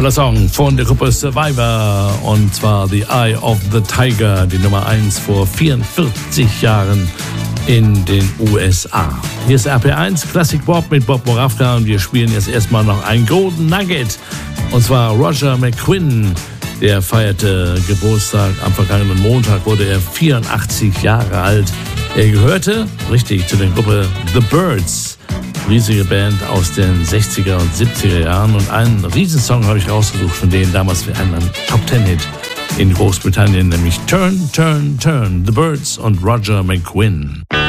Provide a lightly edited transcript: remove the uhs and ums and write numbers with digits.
Toller Song von der Gruppe Survivor und zwar The Eye of the Tiger, die Nummer 1 vor 44 Jahren in den USA. Hier ist RPR1 Classic Bob mit Bob Moravka und wir spielen jetzt erstmal noch ein Golden Nugget und zwar Roger McGuinn. Der feierte Geburtstag am vergangenen Montag, wurde er 84 Jahre alt. Er gehörte, richtig, zu der Gruppe The Byrds. Riesige Band aus den 60er und 70er Jahren und einen Riesensong habe ich rausgesucht von denen damals für einen Top-10-Hit in Großbritannien, nämlich Turn, Turn, Turn, The Byrds und Roger McGuinn.